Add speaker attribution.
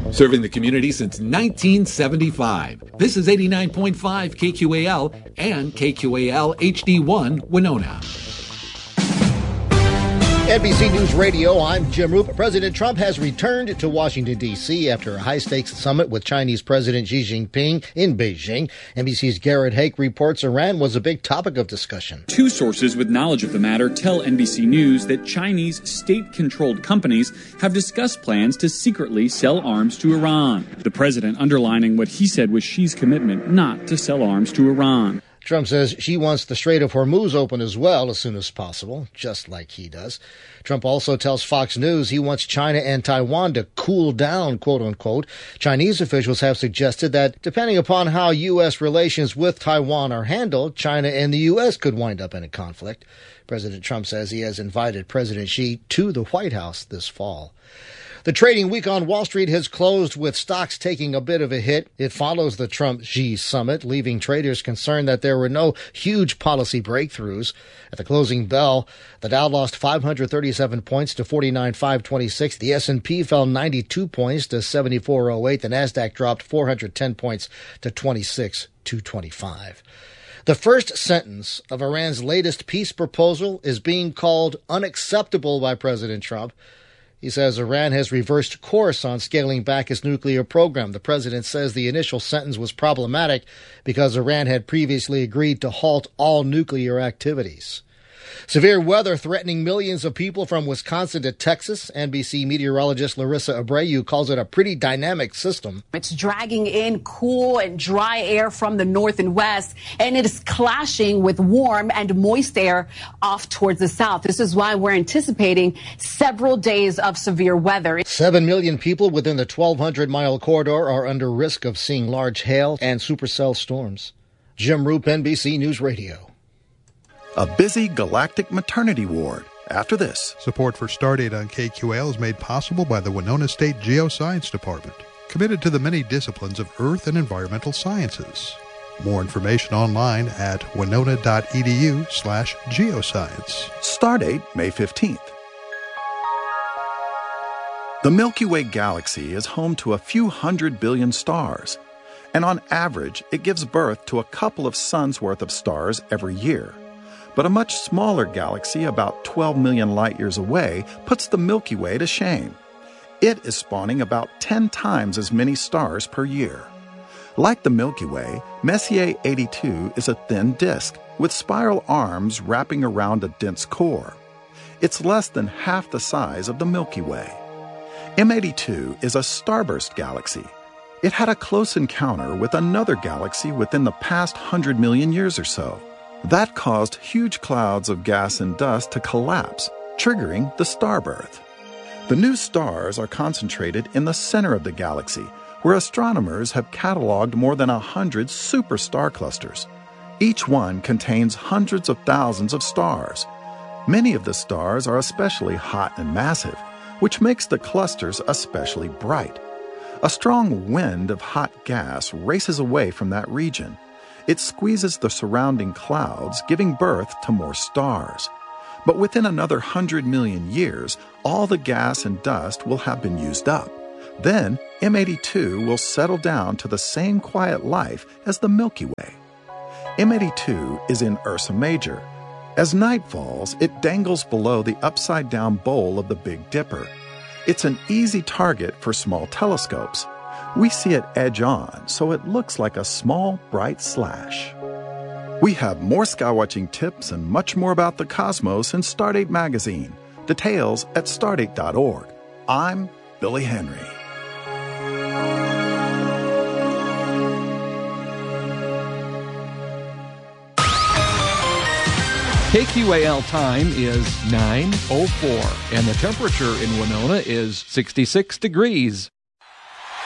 Speaker 1: Serving the community since 1975. This is 89.5 KQAL and KQAL HD1 Winona.
Speaker 2: NBC News Radio, I'm Jim Roop. President Trump has returned to Washington, D.C. after a high-stakes summit with Chinese President Xi Jinping in Beijing. NBC's Garrett Hake reports Iran was a big topic of discussion.
Speaker 3: Two sources with knowledge of the matter tell NBC News that Chinese state-controlled companies have discussed plans to secretly sell arms to Iran. The president underlining what he said was Xi's commitment not to sell arms to Iran.
Speaker 2: Trump says Xi wants the Strait of Hormuz open as well as soon as possible, just like he does. Trump also tells Fox News he wants China and Taiwan to cool down, quote unquote. Chinese officials have suggested that depending upon how U.S. relations with Taiwan are handled, China and the U.S. could wind up in a conflict. President Trump says he has invited President Xi to the White House this fall. The trading week on Wall Street has closed with stocks taking a bit of a hit. It follows the Trump-Xi summit, leaving traders concerned that there were no huge policy breakthroughs. At the closing bell, the Dow lost 537 points to 49,526. The S&P fell 92 points to 7408. The Nasdaq dropped 410 points to 26,225. The first sentence of Iran's latest peace proposal is being called unacceptable by President Trump. He says Iran has reversed course on scaling back its nuclear program. The president says the initial sentence was problematic because Iran had previously agreed to halt all nuclear activities. Severe weather threatening millions of people from Wisconsin to Texas. NBC meteorologist Larissa Abreu calls it a pretty dynamic system.
Speaker 4: It's dragging in cool and dry air from the north and west, and it is clashing with warm and moist air off towards the south. This is why we're anticipating several days of severe weather.
Speaker 2: 7 million people within the 1,200-mile corridor are under risk of seeing large hail and supercell storms. Jim Roop, NBC News Radio.
Speaker 5: A busy galactic maternity ward. After this.
Speaker 6: Support for Stardate on KQAL is made possible by the Winona State Geoscience Department, committed to the many disciplines of earth and environmental sciences. More information online at winona.edu/geoscience.
Speaker 5: Stardate May 15th. The Milky Way galaxy is home to a few 100 billion stars, and on average, it gives birth to a couple of suns worth of stars every year. But a much smaller galaxy, about 12 million light-years away, puts the Milky Way to shame. It is spawning about 10 times as many stars per year. Like the Milky Way, Messier 82 is a thin disk with spiral arms wrapping around a dense core. It's less than half the size of the Milky Way. M82 is a starburst galaxy. It had a close encounter with another galaxy within the past 100 million years or so. That caused huge clouds of gas and dust to collapse, triggering the starbirth. The new stars are concentrated in the center of the galaxy, where astronomers have cataloged more than 100 super-star clusters. Each one contains hundreds of thousands of stars. Many of the stars are especially hot and massive, which makes the clusters especially bright. A strong wind of hot gas races away from that region. It squeezes the surrounding clouds, giving birth to more stars. But within another 100 million years, all the gas and dust will have been used up. Then, M82 will settle down to the same quiet life as the Milky Way. M82 is in Ursa Major. As night falls, it dangles below the upside-down bowl of the Big Dipper. It's an easy target for small telescopes. We see it edge on, so it looks like a small, bright slash. We have more skywatching tips and much more about the cosmos in Stardate magazine. Details at stardate.org. I'm Billy Henry.
Speaker 1: KQAL time is 9:04, and the temperature in Winona is 66 degrees.